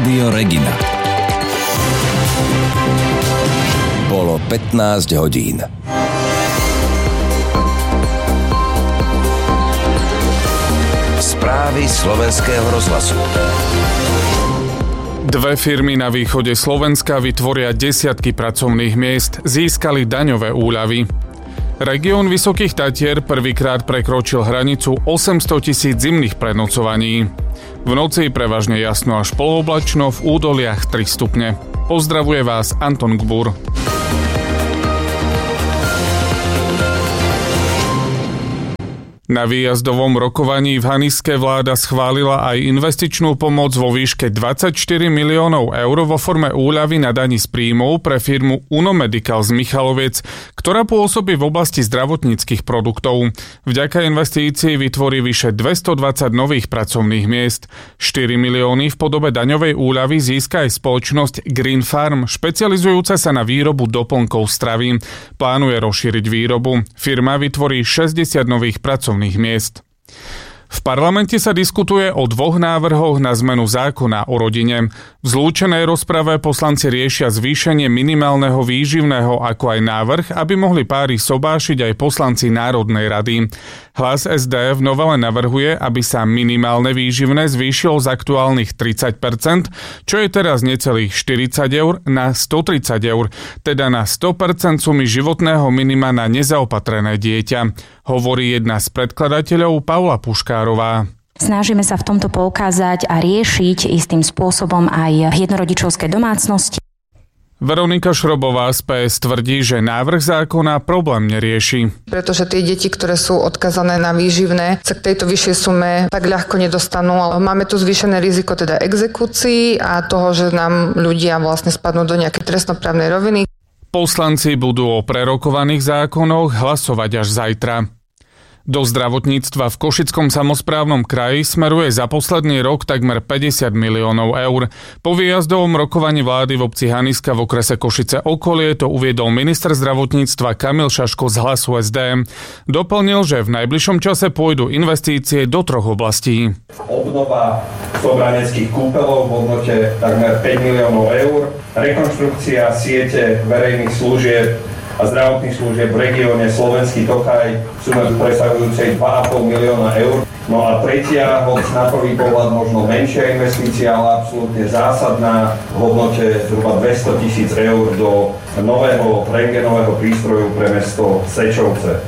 Rádio Regina. Bolo 15 hodín. Správy slovenského rozhlasu. Dve firmy na východe Slovenska vytvoria desiatky pracovných miest, získali daňové úľavy. Región Vysokých Tatier prvýkrát prekročil hranicu 800 000 zimných prenocovaní. V noci prevažne jasno až polooblačno, v údoliach 3 stupne. Pozdravuje vás Anton Gbur. Na výjazdovom rokovaní v Haniske vláda schválila aj investičnú pomoc vo výške 24 miliónov eur vo forme úľavy na dani z príjmov pre firmu Uno Medical z Michaloviec, ktorá pôsobí v oblasti zdravotníckych produktov. Vďaka investícii vytvorí vyše 220 nových pracovných miest. 4 milióny v podobe daňovej úľavy získa aj spoločnosť Green Farm, špecializujúca sa na výrobu doplnkov stravy. Plánuje rozšíriť výrobu. Firma vytvorí 60 nových pracovných miest. V parlamente sa diskutuje o 2 návrhoch na zmenu zákona o rodine. V zlúčenej rozprave poslanci riešia zvýšenie minimálneho výživného, ako aj návrh, aby mohli páry sobášiť aj poslanci Národnej rady. Hlas SD v novele navrhuje, aby sa minimálne výživné zvýšilo z aktuálnych 30%, čo je teraz necelých 40 eur, na 130 eur, teda na 100% sumy životného minima na nezaopatrené dieťa, hovorí jedna z predkladateľov Paula Puškárová. Snažíme sa v tomto poukázať a riešiť istým spôsobom aj jednorodičovské domácnosti. Veronika Šrobová z PS tvrdí, že návrh zákona problém nerieši. Pretože tie deti, ktoré sú odkazané na výživné, sa k tejto vyššej sume tak ľahko nedostanú. Máme tu zvýšené riziko teda exekúcií a toho, že nám ľudia vlastne spadnú do nejakej trestnoprávnej roviny. Poslanci budú o prerokovaných zákonoch hlasovať až zajtra. Do zdravotníctva v Košickom samosprávnom kraji smeruje za posledný rok takmer 50 miliónov eur. Po výjazdovom rokovaní vlády v obci Haniska v okrese Košice okolie to uviedol minister zdravotníctva Kamil Šaško z Hlasu SD. Doplnil, že v najbližšom čase pôjdu investície do 3 oblastí. Obnova sobraneckých kúpeľov v hodnote takmer 5 miliónov eur, rekonštrukcia siete verejných služieb a zdravotných služieb v regióne Slovenský Tokaj v sume presahujúcej 2,5 milióna eur. No a tretia, hoď na prvý pohľad možno menšia investícia, ale absolútne zásadná v hodnote zhruba 200 000 eur do nového rentgenového prístroju pre mesto Sečovce.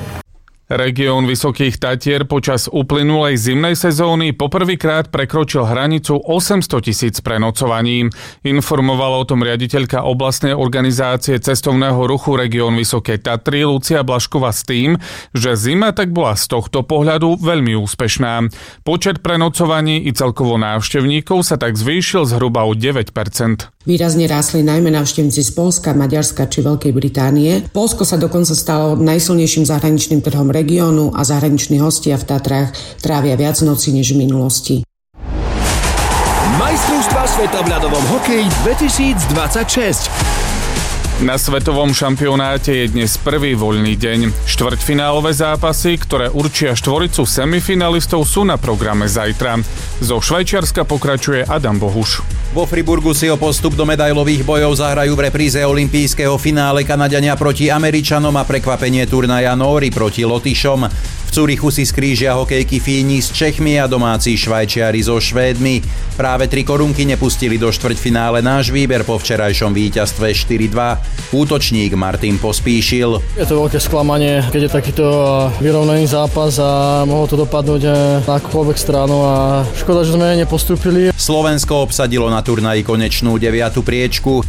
Región Vysokých Tatier počas uplynulej zimnej sezóny poprvýkrát prekročil hranicu 800 000 prenocovaní. Informovala o tom riaditeľka oblastnej organizácie cestovného ruchu Región Vysoké Tatry Lucia Blašková s tým, že zima tak bola z tohto pohľadu veľmi úspešná. Počet prenocovaní i celkovo návštevníkov sa tak zvýšil zhruba o 9%. Výrazne rástli najmä návštevníci z Poľska, Maďarska či Veľkej Británie. Poľsko sa dokonca stalo najsilnejším zahraničným trhom regiónu a zahraniční hostia v Tatrách trávia viac nocí než v minulosti. Majstrovstvá sveta v ľadovom hokeji 2026. Na svetovom šampionáte je dnes prvý voľný deň. Štvrťfinálové zápasy, ktoré určia štvoricu semifinalistov, sú na programe zajtra. Zo Švajčiarska pokračuje Adam Bohuš. Vo Friburgu si o postup do medailových bojov zahrajú v repríze olympijského finále Kanaďania proti Američanom a prekvapenie turnaja Nóri proti Lotyšom. V Curychu si skrížia hokejky Fíni s Čechmi a domáci Švajčiari so Švédmi. Práve 3 korunky nepustili do štvrťfinále náš výber po včerajšom víťazstve 4-2. Útočník Martin Pospíšil. Je to veľké sklamanie, keď je takýto vyrovnaný zápas a mohlo to dopadnúť na akúkoľvek stranu a škoda, že sme nepostúpili. Slovensko obsadilo na turnaji konečnú 9. priečku.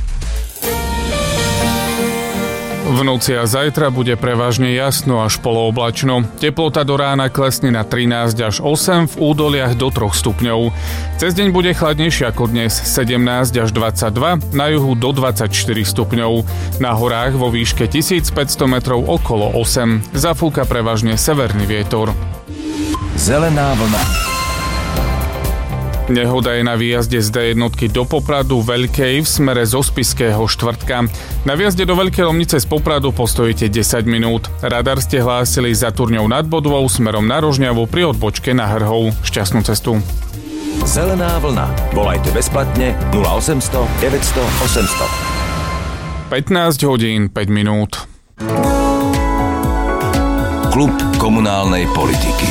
V noci a zajtra bude prevažne jasno až polooblačno. Teplota do rána klesne na 13 až 8, v údoliach do 3 stupňov. Cez deň bude chladnejšie ako dnes, 17 až 22, na juhu do 24 stupňov. Na horách vo výške 1500 metrov okolo 8. Zafúka prevažne severný vietor. Zelená vlna. Nehoda je na výjazde z D1 do Popradu Veľkej v smere zo Spišského Štvrtka. Na výjazde do Veľkej Lomnice z Popradu postojíte 10 minút. Radar ste hlásili za Turňou nad Bodvou smerom na Rožňavu pri odbočke na Hrhov. Šťastnú cestu. Zelená vlna. Volajte bezplatne 0800 900 800. 15 hodín 5 minút. Klub komunálnej politiky.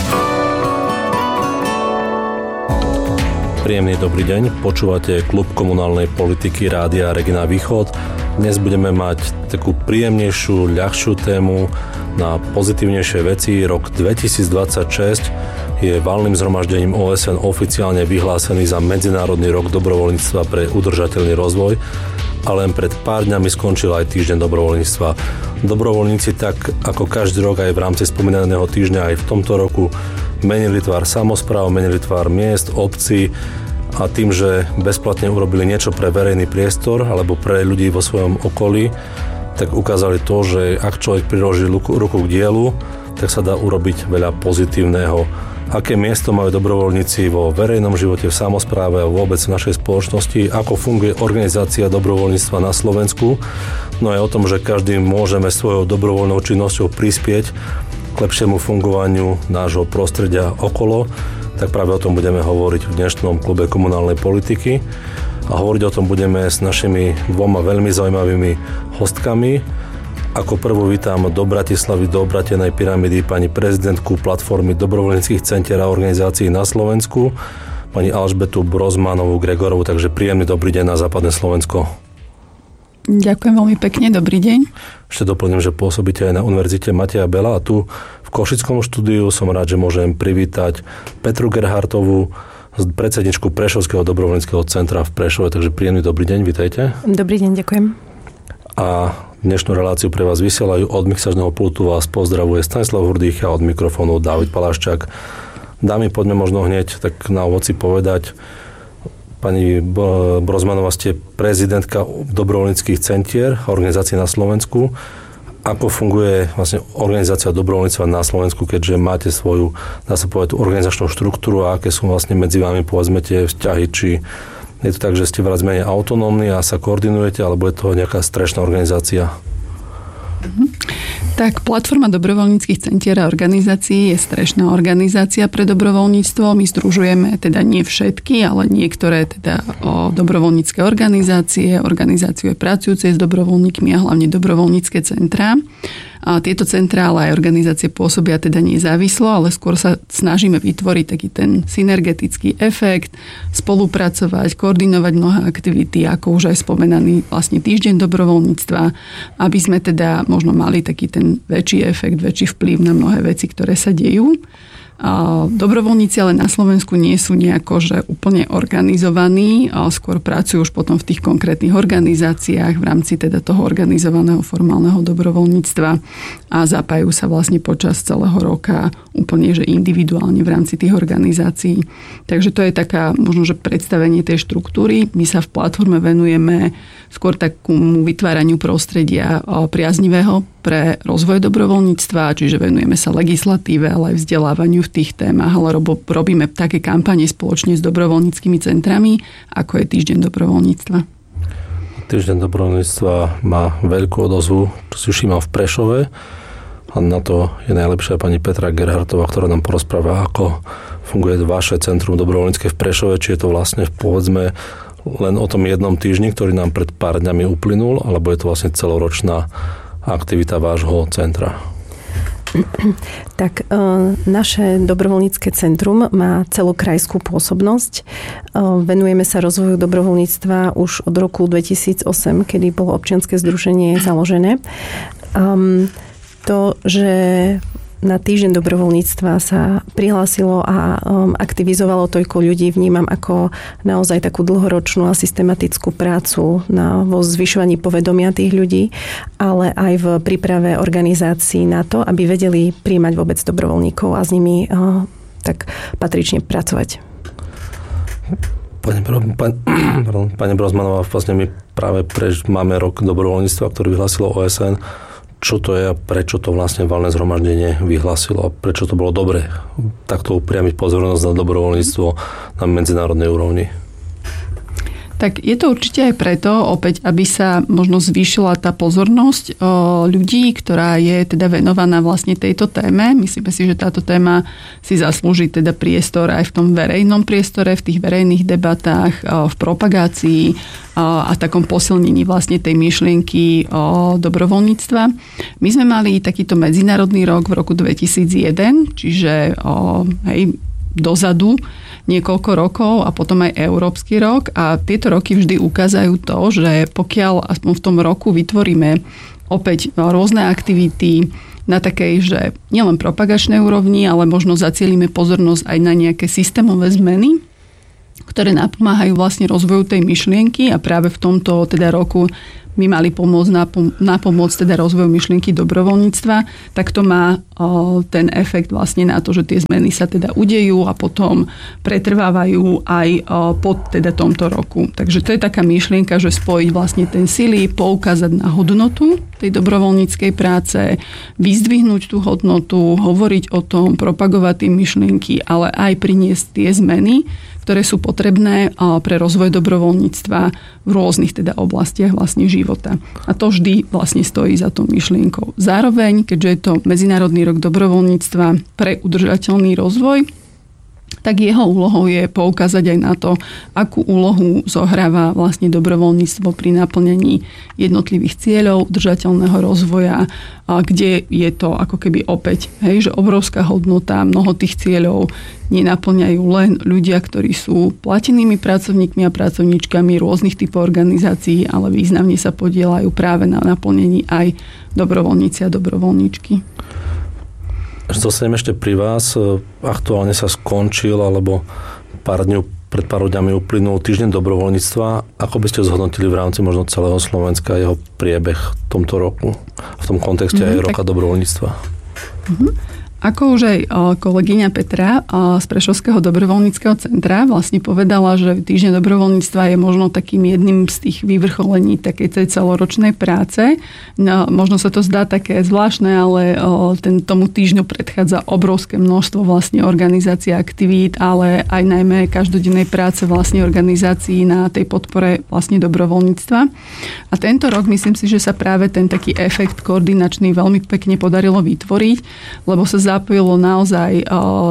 Príjemný dobrý deň, počúvate Klub komunálnej politiky Rádia Regina Východ. Dnes budeme mať takú príjemnejšiu, ľahšiu tému na pozitívnejšie veci. Rok 2026 je valným zhromaždením OSN oficiálne vyhlásený za Medzinárodný rok dobrovoľníctva pre udržateľný rozvoj a len pred pár dňami skončil aj týždeň dobrovoľníctva. Dobrovoľníci tak ako každý rok aj v rámci spomínaného týždňa aj v tomto roku menili tvár samospráv, menili tvár miest, obcí a tým, že bezplatne urobili niečo pre verejný priestor alebo pre ľudí vo svojom okolí, tak ukázali to, že ak človek priloží ruku k dielu, tak sa dá urobiť veľa pozitívneho. Aké miesto majú dobrovoľníci vo verejnom živote, v samospráve a vôbec v našej spoločnosti, ako funguje organizácia dobrovoľníctva na Slovensku. No aj o tom, že každý môžeme svojou dobrovoľnou činnosťou prispieť k lepšiemu fungovaniu nášho prostredia okolo, tak práve o tom budeme hovoriť v dnešnom klube komunálnej politiky. A hovoriť o tom budeme s našimi dvoma veľmi zaujímavými hostkami. Ako prvú vítam do Bratislavy, do obratenej pyramídy pani prezidentku platformy dobrovoľníckych centier a organizácií na Slovensku, pani Alžbetu Brozmanovú Gregorovú, takže príjemný dobrý deň na západné Slovensko. Ďakujem veľmi pekne, dobrý deň. Ešte doplním, že pôsobíte aj na Univerzite Mateja Bela a tu v Košickom štúdiu som rád, že môžem privítať Petru Gerhartovú, predsedničku Prešovského dobrovoľníckeho centra v Prešove, takže príjemný dobrý deň, vitajte. Dobrý deň, ďakujem. A dnešnú reláciu pre vás vysielajú od mixažného pultu vás pozdravuje Stanislav Hurdých a od mikrofónu Dávid Paláščák. Dámy, poďme možno hneď tak na ovoci povedať. Pani Brozmanová, ste prezidentka dobrovoľníckych centier a organizácií na Slovensku. Ako funguje vlastne organizácia dobrovoľníctva na Slovensku, keďže máte svoju, dá sa povedať, organizačnú štruktúru a aké sú vlastne medzi vami, povedzme, tie vzťahy, či je to tak, že ste viac menej autonómni a sa koordinujete, alebo je to nejaká strešná organizácia? Tak platforma dobrovoľníckych centier a organizácií je strešná organizácia pre dobrovoľníctvo. My združujeme teda nie všetky, ale niektoré teda dobrovoľnícke organizácie pracujúce s dobrovoľníkmi a hlavne dobrovoľnícke centrá. A tieto centrá, ale aj organizácie pôsobia teda nezávislo, ale skôr sa snažíme vytvoriť taký ten synergetický efekt, spolupracovať, koordinovať mnohé aktivity, ako už aj spomenaný vlastne týždeň dobrovoľníctva, aby sme teda možno mali taký ten väčší efekt, väčší vplyv na mnohé veci, ktoré sa dejú. Dobrovoľníci ale na Slovensku nie sú nejako že úplne organizovaní, skôr pracujú už potom v tých konkrétnych organizáciách v rámci teda toho organizovaného formálneho dobrovoľníctva a zapájajú sa vlastne počas celého roka úplne že individuálne v rámci tých organizácií. Takže to je taká možno že predstavenie tej štruktúry. My sa v platforme venujeme skôr takému vytváraniu prostredia priaznivého pre rozvoj dobrovoľníctva, čiže venujeme sa legislatíve, ale aj vzdelávaniu v tých témach, ale robíme také kampane spoločne s dobrovoľníckymi centrami, ako je Týždeň dobrovoľníctva. Týždeň dobrovoľníctva má veľkú odozvu, čo si všímam v Prešove. A na to je najlepšia pani Petra Gerhartová, ktorá nám porozpráva, ako funguje vaše centrum dobrovoľnícke v Prešove, či je to vlastne povedzme len o tom jednom týždni, ktorý nám pred pár dňami uplynul, alebo je to vlastne celoročná aktivita vášho centra? Tak naše dobrovoľnícke centrum má celokrajskú pôsobnosť. Venujeme sa rozvoju dobrovoľníctva už od roku 2008, kedy bolo občianske združenie založené. To, že na Týždeň dobrovoľníctva sa prihlásilo a aktivizovalo toľko ľudí, vnímam ako naozaj takú dlhoročnú a systematickú prácu vo zvyšovaní povedomia tých ľudí, ale aj v príprave organizácií na to, aby vedeli prijímať vôbec dobrovoľníkov a s nimi tak patrične pracovať. Pani Brozmanová, vlastne my práve máme rok dobrovoľníctva, ktorý vyhlásilo OSN. Čo to je a prečo to vlastne valné zhromaždenie vyhlásilo a prečo to bolo dobre takto upriamiť pozornosť na dobrovoľníctvo na medzinárodnej úrovni? Tak je to určite aj preto, opäť, aby sa možno zvýšila tá pozornosť ľudí, ktorá je teda venovaná vlastne tejto téme. Myslíme si, že táto téma si zaslúži teda priestor aj v tom verejnom priestore, v tých verejných debatách, v propagácii a takom posilnení vlastne tej myšlienky dobrovoľníctva. My sme mali takýto medzinárodný rok v roku 2001, čiže dozadu niekoľko rokov a potom aj Európsky rok a tieto roky vždy ukázajú to, že pokiaľ aspoň v tom roku vytvoríme opäť rôzne aktivity na takej, že nielen propagačnej úrovni, ale možno zacielíme pozornosť aj na nejaké systémové zmeny, ktoré napomáhajú vlastne rozvoju tej myšlienky a práve v tomto teda roku my mali pomôcť napomôcť teda rozvoju myšlienky dobrovoľníctva, tak to má ten efekt vlastne na to, že tie zmeny sa teda udejú a potom pretrvávajú aj po teda tomto roku. Takže to je taká myšlienka, že spojiť vlastne ten sily, poukázať na hodnotu tej dobrovoľníckej práce, vyzdvihnúť tú hodnotu, hovoriť o tom, propagovať tie myšlienky, ale aj priniesť tie zmeny, ktoré sú potrebné pre rozvoj dobrovoľníctva v rôznych teda oblastiach vlastne života. A to vždy vlastne stojí za tou myšlienkou. Zároveň, keďže je to Medzinárodný rok dobrovoľníctva pre udržateľný rozvoj, tak jeho úlohou je poukázať aj na to, akú úlohu zohráva vlastne dobrovoľníctvo pri naplnení jednotlivých cieľov udržateľného rozvoja, kde je to ako keby opäť, že obrovská hodnota, mnoho tých cieľov nenaplňajú len ľudia, ktorí sú platenými pracovníkmi a pracovníčkami rôznych typov organizácií, ale významne sa podieľajú práve na naplnení aj dobrovoľníci a dobrovoľníčky. Zostaneme ešte pri vás. Aktuálne sa skončil, alebo pred pár dňami uplynul týždeň dobrovoľníctva. Ako by ste zhodnotili v rámci možno celého Slovenska jeho priebeh v tomto roku? V tom kontexte aj roka dobrovoľníctva. Ako už aj kolegyňa Petra z Prešovského dobrovoľníckeho centra vlastne povedala, že týždeň dobrovoľníctva je možno takým jedným z tých vyvrcholení takej tej celoročnej práce. No, možno sa to zdá také zvláštne, ale tomu týždňu predchádza obrovské množstvo vlastne organizácií aktivít, ale aj najmä každodennej práce vlastne organizácií na tej podpore vlastne dobrovoľníctva. A tento rok myslím si, že sa práve ten taký efekt koordinačný veľmi pekne podarilo vytvoriť, lebo sa zapojilo naozaj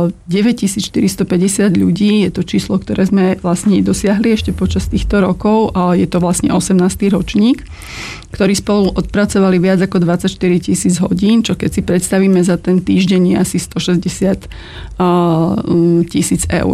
9450 ľudí. Je to číslo, ktoré sme vlastne dosiahli ešte počas týchto rokov. Je to vlastne 18. ročník, ktorí spolu odpracovali viac ako 24 000 hodín, čo keď si predstavíme za ten týždeň je asi 160 000 eur.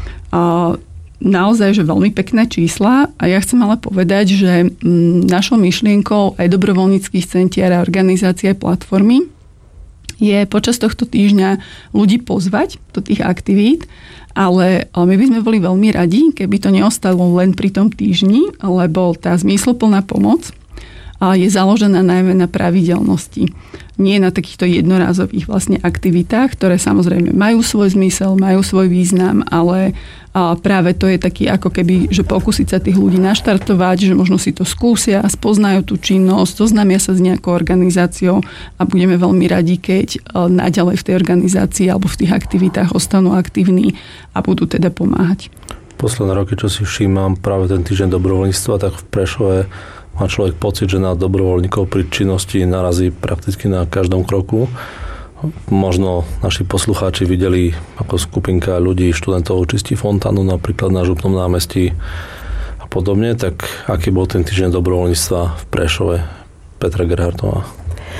Naozaj, že veľmi pekné čísla a ja chcem ale povedať, že našou myšlienkou aj dobrovoľníckych centier a organizácie platformy je počas tohto týždňa ľudí pozvať do tých aktivít, ale my by sme boli veľmi radi, keby to neostalo len pri tom týždni, lebo tá zmysluplná pomoc je založená najmä na pravidelnosti. Nie na takýchto jednorázových vlastne aktivitách, ktoré samozrejme majú svoj zmysel, majú svoj význam, ale práve to je taký ako keby, že pokúsiť sa tých ľudí naštartovať, že možno si to skúsia, spoznajú tú činnosť, zoznámia sa s nejakou organizáciou a budeme veľmi radi, keď naďalej v tej organizácii alebo v tých aktivitách ostanú aktívni a budú teda pomáhať. Posledné roky, čo si všímam, práve ten týždeň dobrovoľníctva, tak v Prešove má človek pocit, že na dobrovoľníkov pri činnosti narazí prakticky na každom kroku. Možno naši poslucháči videli, ako skupinka ľudí, študentov čistí fontánu napríklad na Župnom námestí a podobne. Tak aký bol ten týždeň dobrovoľníctva v Prešove? Petra Gerhardtová.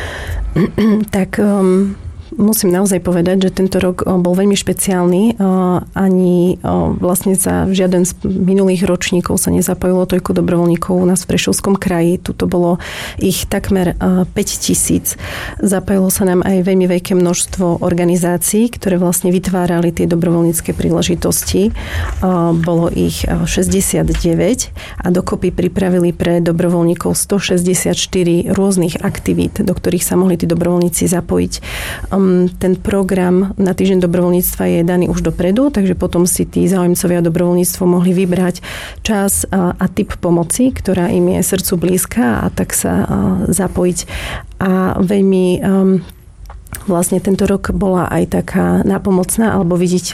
Tak musím naozaj povedať, že tento rok bol veľmi špeciálny. Ani vlastne za žiaden z minulých ročníkov sa nezapojilo toľko dobrovoľníkov u nás v Prešovskom kraji. Tuto bolo ich takmer 5 000. Zapojilo sa nám aj veľmi veľké množstvo organizácií, ktoré vlastne vytvárali tie dobrovoľnícke príležitosti. Bolo ich 69 a dokopy pripravili pre dobrovoľníkov 164 rôznych aktivít, do ktorých sa mohli tí dobrovoľníci zapojiť. Ten program na týždeň dobrovoľníctva je daný už dopredu, takže potom si tí záujemcovia dobrovoľníctvo mohli vybrať čas a typ pomoci, ktorá im je srdcu blízka a tak sa zapojiť. A veľmi Vlastne tento rok bola aj taká nápomocná alebo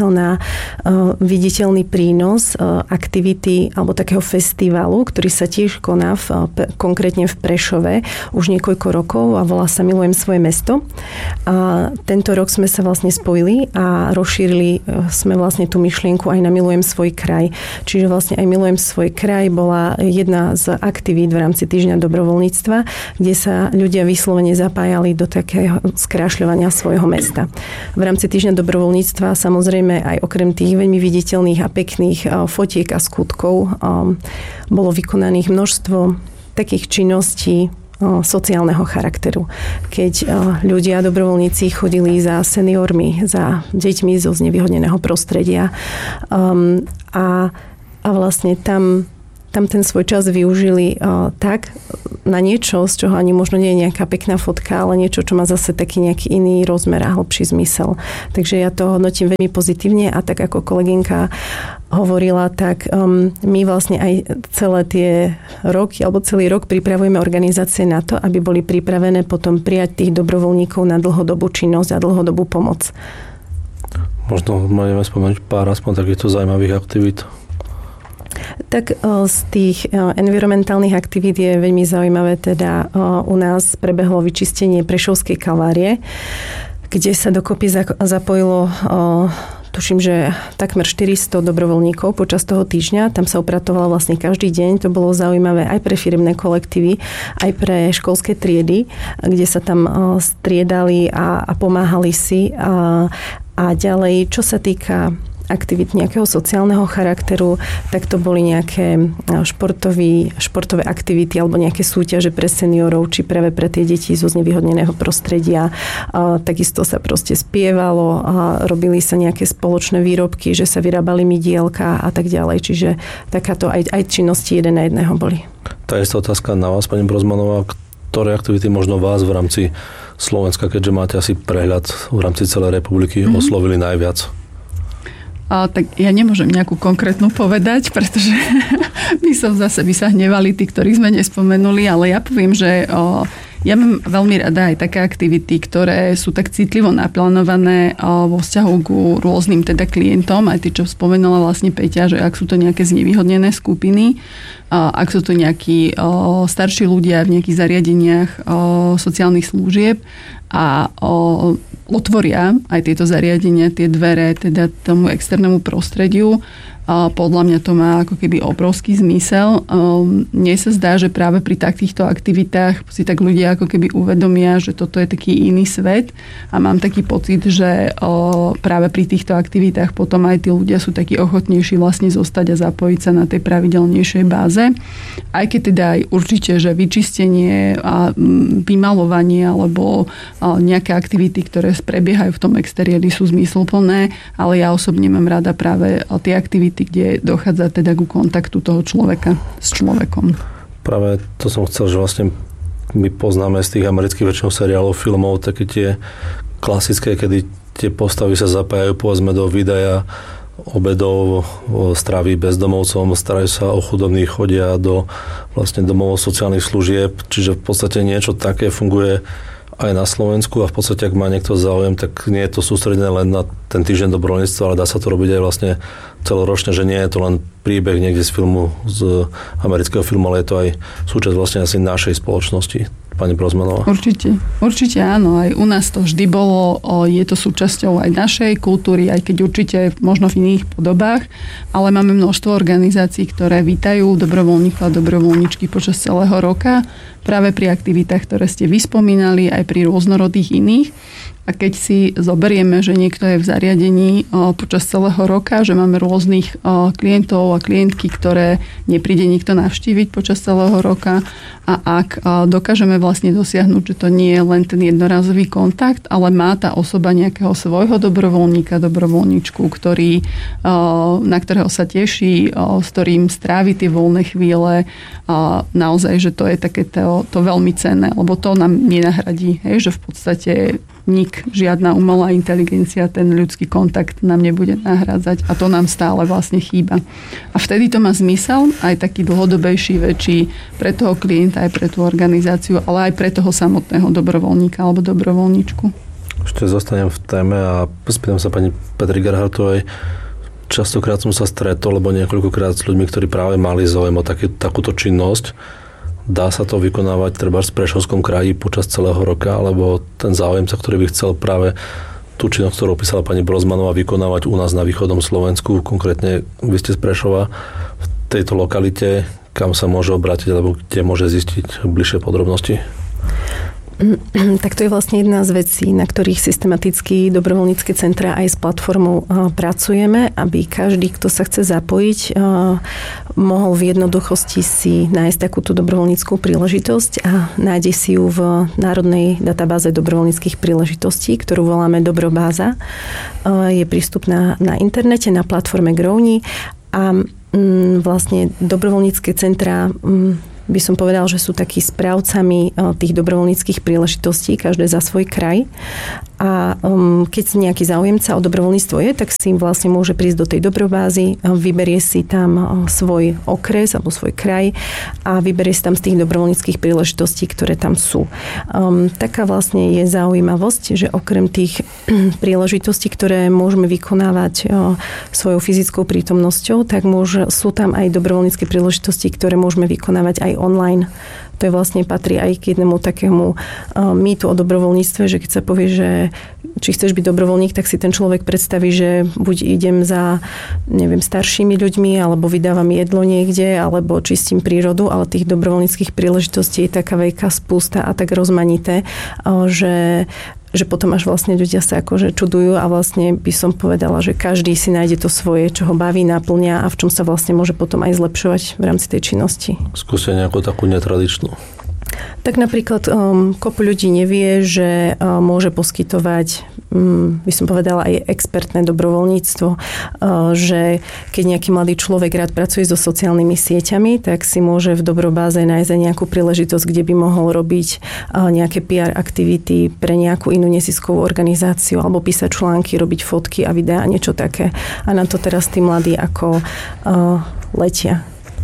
viditeľný prínos aktivity alebo takého festivalu, ktorý sa tiež koná konkrétne v Prešove už niekoľko rokov a volá sa Milujem svoje mesto. A tento rok sme sa vlastne spojili a rozšírili sme vlastne tú myšlienku aj na Milujem svoj kraj. Čiže vlastne aj Milujem svoj kraj bola jedna z aktivít v rámci Týždňa dobrovoľníctva, kde sa ľudia vyslovene zapájali do takého skrášľovania svojho mesta. V rámci Týždňa dobrovoľníctva samozrejme aj okrem tých veľmi viditeľných a pekných fotiek a skutkov bolo vykonaných množstvo takých činností sociálneho charakteru. Keď ľudia, dobrovoľníci chodili za seniormi, za deťmi zo znevýhodneného prostredia a vlastne tam ten svoj čas využili tak na niečo, z čoho ani možno nie je nejaká pekná fotka, ale niečo, čo má zase taký nejaký iný rozmer a hlbší zmysel. Takže ja to hodnotím veľmi pozitívne a tak ako kolegynka hovorila, tak my vlastne aj celé tie roky, alebo celý rok pripravujeme organizácie na to, aby boli pripravené potom prijať tých dobrovoľníkov na dlhodobú činnosť a dlhodobú pomoc. Možno môžeme spomenúť pár aspoň takýchto zaujímavých aktivít. Tak z tých environmentálnych aktivít je veľmi zaujímavé, teda u nás prebehlo vyčistenie Prešovskej kalvárie, kde sa dokopy zapojilo tuším, že takmer 400 dobrovoľníkov počas toho týždňa. Tam sa upratovalo vlastne každý deň. To bolo zaujímavé aj pre firemné kolektívy, aj pre školské triedy, kde sa tam striedali a pomáhali si. A ďalej, čo sa týka aktivít nejakého sociálneho charakteru, tak to boli nejaké športové aktivity alebo nejaké súťaže pre seniorov, či práve pre tie deti zo znevýhodneného prostredia. Takisto sa proste spievalo a robili sa nejaké spoločné výrobky, že sa vyrábali mydielka a tak ďalej. Čiže takáto aj činnosti jeden na jedného boli. Tá je otázka na vás, pani Brozmanová. Ktoré aktivity možno vás v rámci Slovenska, keďže máte asi prehľad v rámci celej republiky, oslovili najviac? Tak ja nemôžem nejakú konkrétnu povedať, pretože by sa hnevali tí, ktorí sme nespomenuli, ale ja poviem, že ja mám veľmi rada aj také aktivity, ktoré sú tak citlivo naplánované vo vzťahu k rôznym teda klientom, aj tí, čo spomenula vlastne Peťa, že ak sú to nejaké znevýhodnené skupiny, ak sú to nejakí starší ľudia v nejakých zariadeniach sociálnych služieb a otvoria aj tieto zariadenia, tie dvere teda tomu externému prostrediu. Podľa mňa to má ako keby obrovský zmysel. Mne sa zdá, že práve pri takýchto aktivitách si tak ľudia ako keby uvedomia, že toto je taký iný svet a mám taký pocit, že práve pri týchto aktivitách potom aj tí ľudia sú takí ochotnejší vlastne zostať a zapojiť sa na tej pravidelnejšej báze. Aj keď teda aj určite, že vyčistenie a vymalovanie alebo nejaké aktivity, ktoré prebiehajú v tom exteriéri sú zmysluplné, ale ja osobne mám rada práve tie aktivity, kde dochádza teda ku kontaktu toho človeka s človekom. Práve to som chcel, že vlastne my poznáme z tých amerických väčšinou seriálov, filmov, také tie klasické, kedy tie postavy sa zapájajú povedzme do videa obedov, stravy bezdomovcom, starajú sa o chudobných, chodia do vlastne domov sociálnych služieb, čiže v podstate niečo také funguje aj na Slovensku a v podstate, ak má niekto záujem, tak nie je to sústredené len na ten týždeň dobrovoľníctva, ale dá sa to robiť aj vlastne celoročne, že nie je to len príbeh niekde z filmu, z amerického filmu, ale je to aj súčasť vlastne asi našej spoločnosti. Pani Brozmanová. Určite áno. Aj u nás to vždy bolo, je to súčasťou aj našej kultúry, aj keď určite možno v iných podobách, ale máme množstvo organizácií, ktoré vítajú dobrovoľníkov a dobrovoľníčky počas celého roka, práve pri aktivitách, ktoré ste vyspomínali, aj pri rôznorodých iných. A keď si zoberieme, že niekto je v zariadení počas celého roka, že máme rôznych klientov a klientky, ktoré nepríde nikto navštíviť počas celého roka a ak dokážeme vlastne dosiahnuť, že to nie je len ten jednorazový kontakt, ale má tá osoba nejakého svojho dobrovoľníka, dobrovoľníčku, na ktorého sa teší, s ktorým strávi tie voľné chvíle, naozaj, že to je také to veľmi cenné, lebo to nám nenahradí, že v podstate žiadna umelá inteligencia, ten ľudský kontakt nám nebude nahrádzať a to nám stále vlastne chýba. A vtedy to má zmysel, aj taký dlhodobejší, väčší pre toho klienta, aj pre tú organizáciu, ale aj pre toho samotného dobrovoľníka alebo dobrovoľníčku. Ešte zostanem v téme a spýtam sa pani Petry Gerhartovej. Častokrát som sa stretol, lebo niekoľkokrát s ľuďmi, ktorí práve mali záujem o takúto činnosť. Dá sa to vykonávať treba v Prešovskom kraji počas celého roka, alebo ten záujemca, ktorý by chcel práve tú činnosť, ktorú opísala pani Brozmanová, vykonávať u nás na východnom Slovensku, konkrétne vy ste z Prešova, v tejto lokalite, kam sa môže obrátiť, alebo kde môže zistiť bližšie podrobnosti? Tak to je vlastne jedna z vecí, na ktorých systematicky dobrovoľnícke centra aj s platformou pracujeme, aby každý, kto sa chce zapojiť, mohol v jednoduchosti si nájsť takúto dobrovoľníckú príležitosť a nájde si ju v Národnej databáze dobrovoľníckych príležitostí, ktorú voláme Dobrobáza. Je prístupná na internete, na platforme Growni a vlastne dobrovoľnícke centra by som povedal, že sú takí správcami tých dobrovoľníckych príležitostí, každé za svoj kraj. A keď nejaký záujemca o dobrovoľníctvo je, tak si vlastne môže prísť do tej dobrobázy, vyberie si tam svoj okres alebo svoj kraj a vyberie si tam z tých dobrovoľníckych príležitostí, ktoré tam sú. Taká vlastne je zaujímavosť, že okrem tých príležitostí, ktoré môžeme vykonávať svojou fyzickou prítomnosťou, tak sú tam aj dobrovoľnícke príležitosti, ktoré môžeme vykonávať aj online. To je vlastne patrí aj k jednému takému mýtu o dobrovoľníctve, že keď sa povie, že či chceš byť dobrovoľník, tak si ten človek predstaví, že buď idem za, staršími ľuďmi, alebo vydávam jedlo niekde, alebo čistím prírodu, ale tých dobrovoľníckych príležitostí je taká veľká spústa a tak rozmanité, že potom až vlastne ľudia sa akože čudujú a vlastne by som povedala, že každý si nájde to svoje, čo ho baví, naplňa a v čom sa vlastne môže potom aj zlepšovať v rámci tej činnosti. Skúste nejakú takú netradičnú. Tak napríklad kopu ľudí nevie, že môže poskytovať, by som povedala, aj expertné dobrovoľníctvo, že keď nejaký mladý človek rád pracuje so sociálnymi sieťami, tak si môže v Dobrobáze nájsť nejakú príležitosť, kde by mohol robiť nejaké PR aktivity pre nejakú inú neziskovú organizáciu alebo písať články, robiť fotky a videá, niečo také. A na to teraz tí mladí ako letia.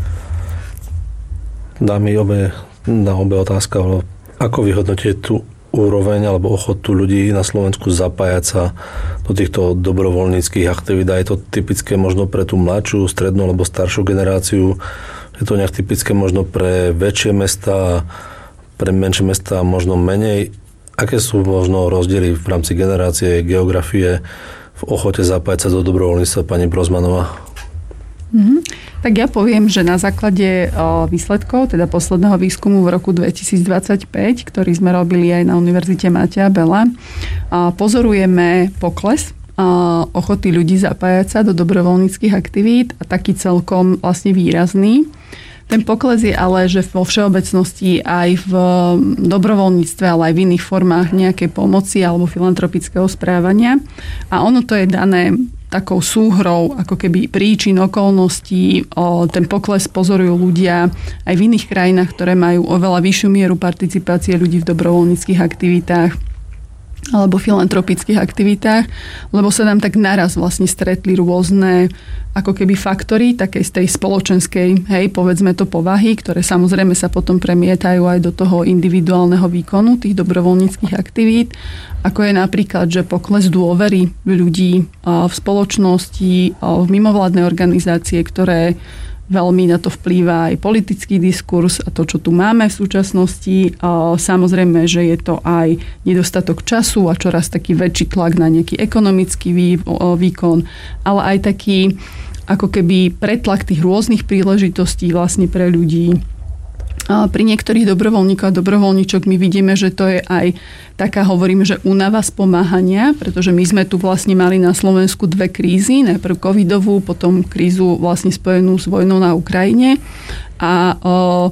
Dámy na obe otázka, ako vyhodnotíte tú úroveň alebo ochotu ľudí na Slovensku zapájať sa do týchto dobrovoľníckych aktivít? Je to typické možno pre tú mladšiu, strednú alebo staršiu generáciu? Je to nejak typické možno pre väčšie mestá, pre menšie mestá možno menej? Aké sú možno rozdiely v rámci generácie, geografie v ochote zapájať sa do dobrovoľníctva, pani Brozmanová? Tak ja poviem, že na základe výsledkov, teda posledného výskumu v roku 2025, ktorý sme robili aj na Univerzite Mateja Bela, pozorujeme pokles ochoty ľudí zapájať sa do dobrovoľníckych aktivít a taký celkom vlastne výrazný. Ten pokles je ale, že vo všeobecnosti aj v dobrovoľníctve, ale aj v iných formách nejakej pomoci alebo filantropického správania. A ono to je dané takou súhrou, ako keby príčin, okolností. Ten pokles pozorujú ľudia aj v iných krajinách, ktoré majú oveľa vyššiu mieru participácie ľudí v dobrovoľníckych aktivitách alebo filantropických aktivitách, lebo sa nám tak naraz vlastne stretli rôzne ako keby faktory takej z tej spoločenskej, povedzme to povahy, ktoré samozrejme sa potom premietajú aj do toho individuálneho výkonu tých dobrovoľníckych aktivít, ako je napríklad, že pokles dôvery ľudí v spoločnosti, v mimovládne organizácie, ktoré veľmi na to vplýva aj politický diskurs a to, čo tu máme v súčasnosti. Samozrejme, že je to aj nedostatok času a čoraz taký väčší tlak na nejaký ekonomický výkon, ale aj taký ako keby pretlak tých rôznych príležitostí vlastne pre ľudí. Pri niektorých dobrovoľníkoch a dobrovoľníčok my vidíme, že to je aj taká, hovoríme, že únava z pomáhania, pretože my sme tu vlastne mali na Slovensku dve krízy, najprv covidovú, potom krízu vlastne spojenú s vojnou na Ukrajine a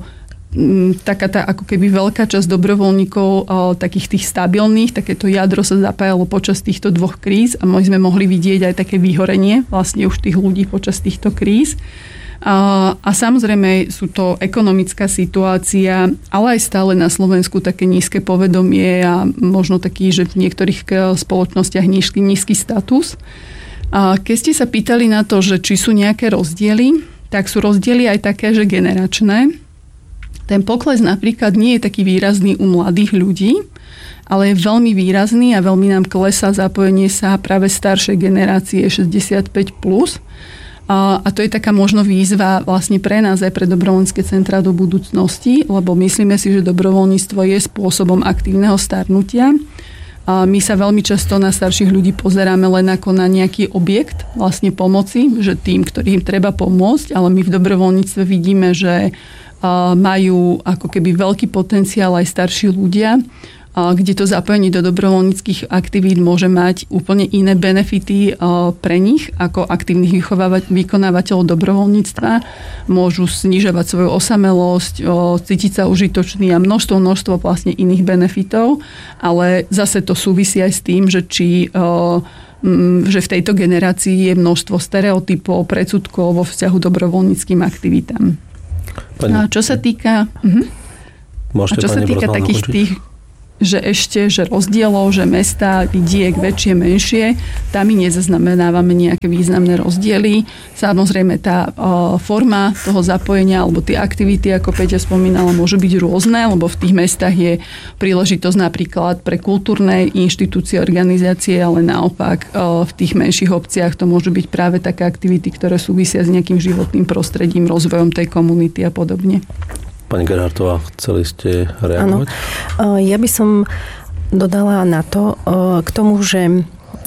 taká tá ako keby veľká časť dobrovoľníkov, takých tých stabilných, takéto jadro sa zapájalo počas týchto dvoch kríz a my sme mohli vidieť aj také vyhorenie vlastne už tých ľudí počas týchto kríz. A samozrejme sú to ekonomická situácia, ale aj stále na Slovensku také nízke povedomie a možno taký, že v niektorých spoločnostiach nízky status. Keď ste sa pýtali na to, že či sú nejaké rozdiely, tak sú rozdiely aj také, že generačné. Ten pokles napríklad nie je taký výrazný u mladých ľudí, ale je veľmi výrazný a veľmi nám klesá zapojenie sa práve staršej generácie 65+. A to je taká možno výzva vlastne pre nás aj pre dobrovoľnícke centrá do budúcnosti, lebo myslíme si, že dobrovoľníctvo je spôsobom aktívneho starnutia. A my sa veľmi často na starších ľudí pozeráme len ako na nejaký objekt vlastne pomoci, že tým, ktorým treba pomôcť, ale my v dobrovoľníctve vidíme, že majú ako keby veľký potenciál aj starší ľudia, kde to zapojenie do dobrovoľníckych aktivít môže mať úplne iné benefity pre nich ako aktívnych vykonávateľov dobrovoľníctva. Môžu znižovať svoju osamelosť, cítiť sa užitočný a množstvo vlastne iných benefitov, ale zase to súvisí aj s tým, že že v tejto generácii je množstvo stereotypov, predsudkov vo vzťahu dobrovoľníckym aktivitám. Čo sa týka takých tých že rozdielov, že mestá, vidiek, väčšie, menšie, tam my nezaznamenávame nejaké významné rozdiely. Samozrejme, tá forma toho zapojenia alebo tie aktivity, ako Peťa spomínala, môžu byť rôzne, lebo v tých mestách je príležitosť napríklad pre kultúrne inštitúcie, organizácie, ale naopak v tých menších obciach to môžu byť práve také aktivity, ktoré súvisia s nejakým životným prostredím, rozvojom tej komunity a podobne. Pani Gerhardtová, chceli ste reagovať? Áno. Ja by som dodala na to, k tomu, že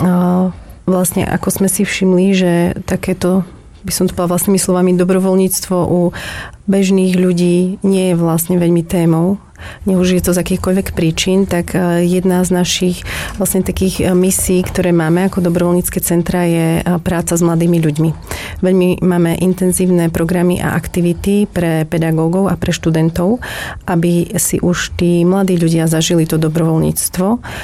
vlastne ako sme si všimli, že takéto, by som to povedala vlastnými slovami, dobrovoľníctvo u bežných ľudí nie je vlastne veľmi témou. Nech už je to z akýchkoľvek príčin, tak jedna z našich vlastne takých misií, ktoré máme ako dobrovoľnícke centra, je práca s mladými ľuďmi. Veľmi máme intenzívne programy a aktivity pre pedagógov a pre študentov, aby si už tí mladí ľudia zažili to dobrovoľníctvo,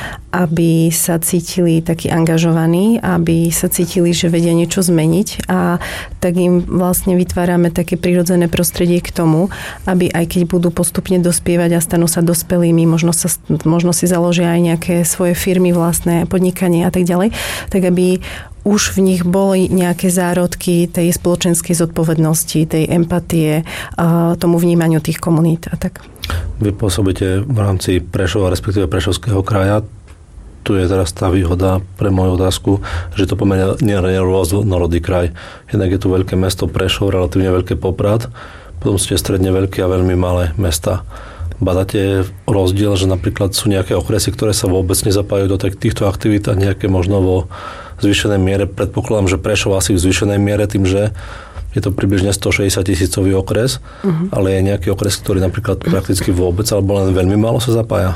aby sa cítili takí angažovaní, aby sa cítili, že vedia niečo zmeniť, a tak im vlastne vytvárame také prirodzené prostredie k tomu, aby aj keď budú postupne dospievať a stanú sa dospelými, možno si založia aj nejaké svoje firmy, vlastné podnikanie a tak ďalej, tak aby už v nich boli nejaké zárodky tej spoločenskej zodpovednosti, tej empatie, tomu vnímaniu tých komunít a tak. Vy pôsobíte v rámci Prešova, respektíve Prešovského kraja. Tu je teraz tá výhoda pre moju otázku, že to pomerne rôznorodý kraj. Jednak je tu veľké mesto Prešov, relatívne veľké Poprad, potom ste stredne veľké a veľmi malé mesta. Badáte rozdiel, že napríklad sú nejaké okresy, ktoré sa vôbec nezapájajú do týchto aktivít a nejaké možno vo zvýšenej miere? Predpokladám, že Prešov asi v zvýšenej miere tým, že je to približne 160 000 okres, ale je nejaký okres, ktorý napríklad prakticky vôbec alebo len veľmi málo sa zapája?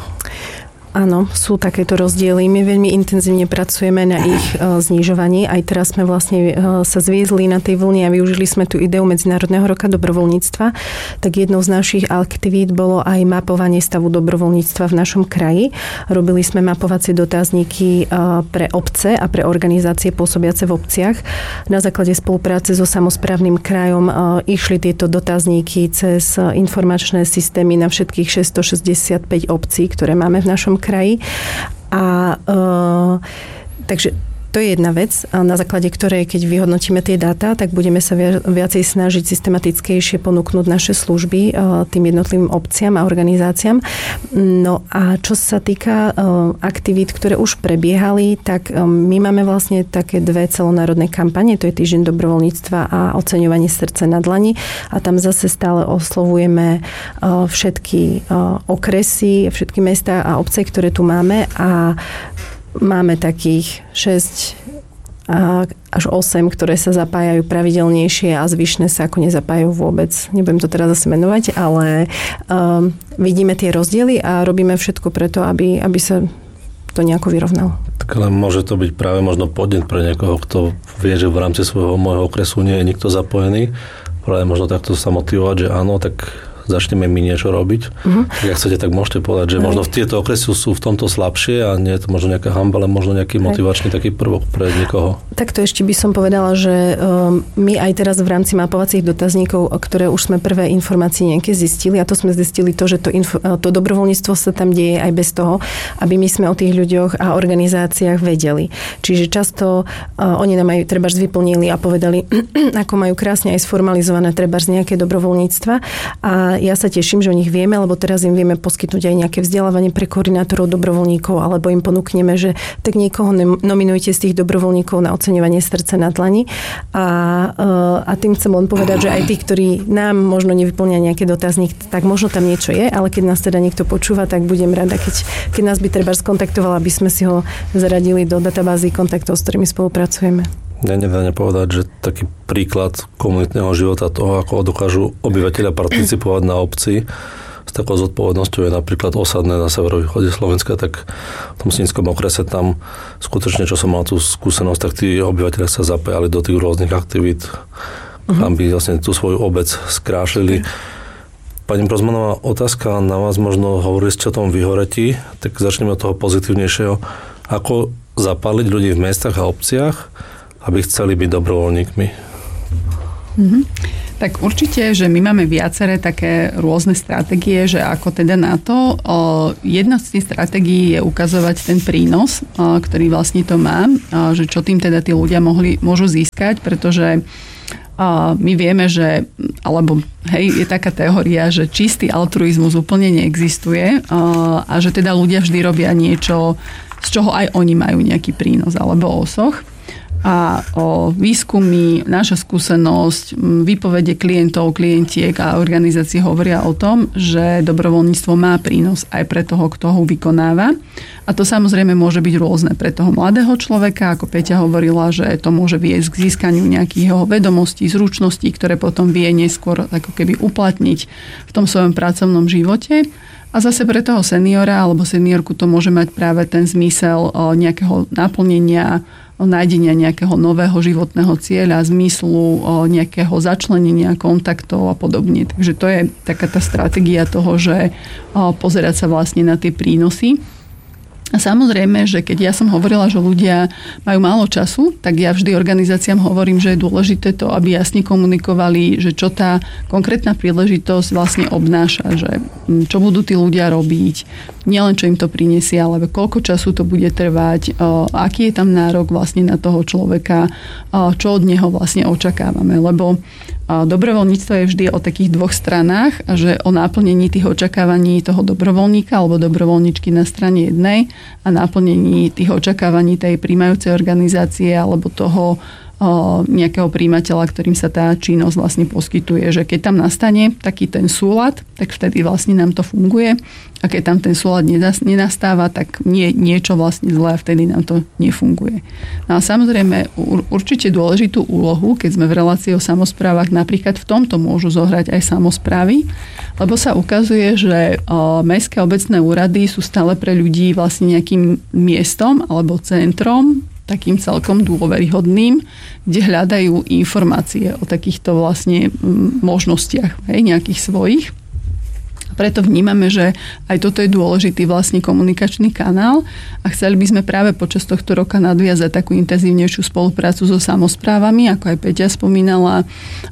Áno, sú takéto rozdiely. My veľmi intenzívne pracujeme na ich znižovaní. Aj teraz sme vlastne sa zviezli na tej vlne a využili sme tú ideu Medzinárodného roka dobrovoľníctva. Tak jednou z našich aktivít bolo aj mapovanie stavu dobrovoľníctva v našom kraji. Robili sme mapovacie dotazníky pre obce a pre organizácie pôsobiace v obciach. Na základe spolupráce so samosprávnym krajom išli tieto dotazníky cez informačné systémy na všetkých 665 obcí, ktoré máme v našom kraji. A takže to je jedna vec, na základe ktorej, keď vyhodnotíme tie dáta, tak budeme sa viacej snažiť systematickejšie ponúknuť naše služby tým jednotlivým obciam a organizáciám. No a čo sa týka aktivít, ktoré už prebiehali, tak my máme vlastne také dve celonárodné kampane, to je Týždeň dobrovoľníctva a Oceňovanie srdce na dlani, a tam zase stále oslovujeme všetky okresy, všetky mestá a obce, ktoré tu máme, a máme takých 6 až 8, ktoré sa zapájajú pravidelnejšie a zvyšné sa ako nezapájajú vôbec. Nebudem to teraz zase menovať, ale vidíme tie rozdiely a robíme všetko preto, aby sa to nejako vyrovnalo. Tak ale môže to byť práve možno podnet pre niekoho, kto vie, že v rámci môjho okresu nie je nikto zapojený. Práve možno takto sa motivovať, že áno, tak začneme my niečo robiť. Ak chcete, tak môžete povedať, že možno tieto okresy sú v tomto slabšie a nie je to možno nejaká hanba, ale možno nejaký motivačný taký prvok pre niekoho. Takto ešte by som povedala, že my aj teraz v rámci mapovacích dotazníkov, ktoré už sme prvé informácie nejaké zistili, a to sme zistili to, že to dobrovoľníctvo sa tam deje aj bez toho, aby my sme o tých ľuďoch a organizáciách vedeli. Čiže často oni nám aj trebárs vyplnili a povedali, ako majú krásne aj sformalizované trebárs nejaké dobrovoľníctva, a ja sa teším, že o nich vieme, lebo teraz im vieme poskytnúť aj nejaké vzdelávanie pre koordinátorov, dobrovoľníkov, alebo im ponúkneme, že tak niekoho nominujte z tých dobrovoľníkov na oceňovanie srdca na dlani. A tým chcem len povedať, že aj tí, ktorí nám možno nevyplňa nejaký dotazník, tak možno tam niečo je, ale keď nás teda niekto počúva, tak budem rada, keď nás by treba skontaktovala, aby sme si ho zaradili do databázy kontaktov, s ktorými spolupracujeme. Nedá nepovedať, že taký príklad komunitného života toho, ako dokážu obyvateľia participovať na obci s takou zodpovednosťou je napríklad Osadné na severovýchode Slovenska, tak v tom Snínskom okrese tam skutočne, čo som mal tú skúsenosť, tak tí obyvateľia sa zapájali do tých rôznych aktivít, aby vlastne tú svoju obec skrášlili. Pani Brozmanová, otázka na vás, možno hovorili ste o tom vyhoretí, tak začneme od toho pozitívnejšieho. Ako zapáliť ľudí v mestách a obciach, aby chceli byť dobrovoľníkmi? Tak určite, že my máme viaceré také rôzne stratégie, že ako teda na to. Jedna z tých stratégií je ukazovať ten prínos, ktorý vlastne to má, že čo tým teda tí ľudia môžu získať, pretože my vieme, že, alebo je taká teória, že čistý altruizmus úplne neexistuje a že teda ľudia vždy robia niečo, z čoho aj oni majú nejaký prínos alebo osoch. A výskumy, naša skúsenosť, výpovede klientiek a organizácií hovoria o tom, že dobrovoľníctvo má prínos aj pre toho, kto ho vykonáva. A to samozrejme môže byť rôzne pre toho mladého človeka, ako Peťa hovorila, že to môže viesť k získaniu nejakých jeho vedomostí, zručností, ktoré potom vie neskôr ako keby uplatniť v tom svojom pracovnom živote. A zase pre toho seniora alebo seniorku to môže mať práve ten zmysel nejakého naplnenia, nájdenia nejakého nového životného cieľa, zmyslu, nejakého začlenenia kontaktov a podobne. Takže to je taká tá stratégia toho, že pozerať sa vlastne na tie prínosy. A samozrejme, že keď ja som hovorila, že ľudia majú málo času, tak ja vždy organizáciám hovorím, že je dôležité to, aby jasne komunikovali, že čo tá konkrétna príležitosť vlastne obnáša, že čo budú tí ľudia robiť, nielen čo im to prinesie, ale koľko času to bude trvať, aký je tam nárok vlastne na toho človeka, čo od neho vlastne očakávame, lebo dobrovoľníctvo je vždy o takých dvoch stranách, že o naplnení tých očakávaní toho dobrovoľníka alebo dobrovoľníčky na strane jednej a naplnení tých očakávaní tej príjmajúcej organizácie alebo toho nejakého príjimateľa, ktorým sa tá činnosť vlastne poskytuje. Že keď tam nastane taký ten súlad, tak vtedy vlastne nám to funguje. A keď tam ten súlad nenastáva, tak niečo vlastne zlé a vtedy nám to nefunguje. No a samozrejme určite dôležitú úlohu, keď sme v relácii o samosprávach, napríklad v tomto môžu zohrať aj samosprávy, lebo sa ukazuje, že mestské obecné úrady sú stále pre ľudí vlastne nejakým miestom alebo centrom, takým celkom dôveryhodným, kde hľadajú informácie o takýchto vlastne možnostiach, nejakých svojich. Preto vnímame, že aj toto je dôležitý vlastne komunikačný kanál a chceli by sme práve počas tohto roka nadviazať takú intenzívnejšiu spoluprácu so samosprávami, ako aj Peťa spomínala,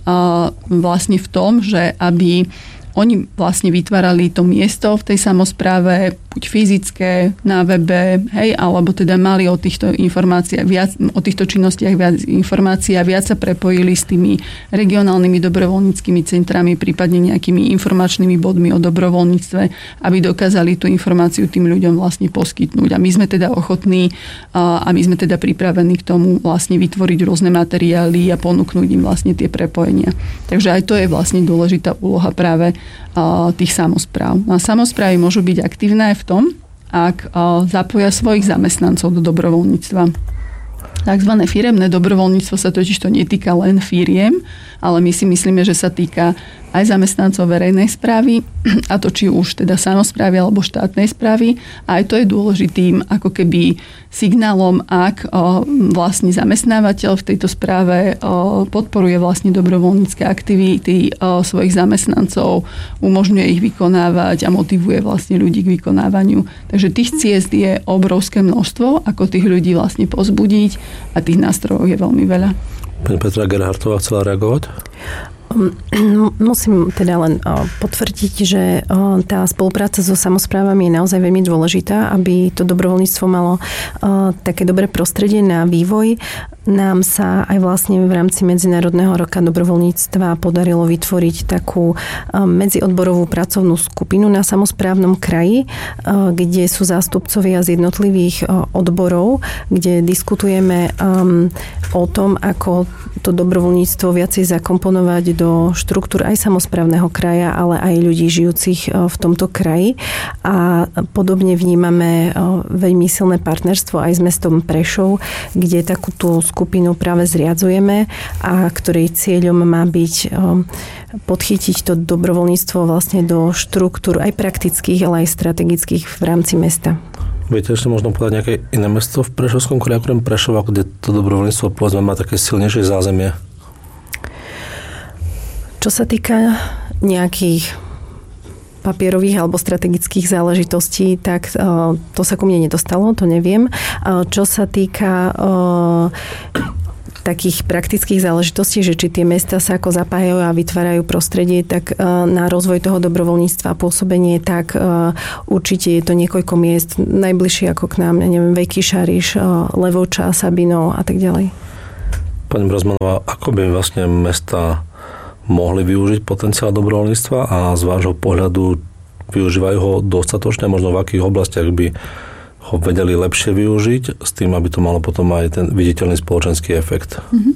vlastne v tom, že aby oni vlastne vytvárali to miesto v tej samospráve, buď fyzické, na webe, alebo teda mali o týchto informáciách viac, o týchto činnostiach viac informácií a viac sa prepojili s tými regionálnymi dobrovoľníckymi centrami, prípadne nejakými informačnými bodmi o dobrovoľníctve, aby dokázali tú informáciu tým ľuďom vlastne poskytnúť. A my sme teda ochotní a my sme teda pripravení k tomu vlastne vytvoriť rôzne materiály a ponúknuť im vlastne tie prepojenia. Takže aj to je vlastne dôležitá úloha práve tých samospráv. A samosprávy môžu byť aktívne aj v tom, ak zapoja svojich zamestnancov do dobrovoľníctva. Takzvané firemné dobrovoľníctvo sa totiž to netýka len firiem, ale my si myslíme, že sa týka aj zamestnancov verejnej správy, a to či už teda samosprávy alebo štátnej správy. A aj to je dôležitým ako keby signálom, ak vlastne zamestnávateľ v tejto správe podporuje vlastne dobrovoľnícke aktivity svojich zamestnancov, umožňuje ich vykonávať a motivuje vlastne ľudí k vykonávaniu. Takže tých ciest je obrovské množstvo, ako tých ľudí vlastne povzbudiť a tých nástrojov je veľmi veľa. Pani Petra Gerhartová chcela reagovať? Musím teda len potvrdiť, že tá spolupráca so samosprávami je naozaj veľmi dôležitá, aby to dobrovoľníctvo malo také dobré prostredie na vývoj. Nám sa aj vlastne v rámci Medzinárodného roka dobrovoľníctva podarilo vytvoriť takú medziodborovú pracovnú skupinu na samosprávnom kraji, kde sú zástupcovia z jednotlivých odborov, kde diskutujeme o tom, ako to dobrovoľníctvo viacej zakomponovať do štruktúr aj samosprávneho kraja, ale aj ľudí žijúcich v tomto kraji. A podobne vnímame veľmi silné partnerstvo aj s mestom Prešov, kde takúto skupinu práve zriadzujeme a ktorej cieľom má byť podchytiť to dobrovoľníctvo vlastne do štruktúr aj praktických, ale aj strategických v rámci mesta. Viete ešte možno povedať nejaké iné mesto v Prešovskom kraji, okrem Prešova, kde to dobrovoľníctvo povedzme má také silnejšie zázemie? Čo sa týka nejakých papierových alebo strategických záležitostí, tak to sa ku mne nedostalo, to neviem. Čo sa týka takých praktických záležitostí, že či tie mesta sa ako zapájajú a vytvárajú prostredie, tak na rozvoj toho dobrovoľníctva a pôsobenie, tak určite je to niekoľko miest najbližšie ako k nám, neviem, Veľký Šariš, Levoča, Sabinov a tak ďalej. Pani Brozmanová, ako by vlastne mesta mohli využiť potenciál dobrovoľníctva a z vášho pohľadu využívajú ho dostatočne, možno v akých oblastiach by ho vedeli lepšie využiť s tým, aby to malo potom aj ten viditeľný spoločenský efekt?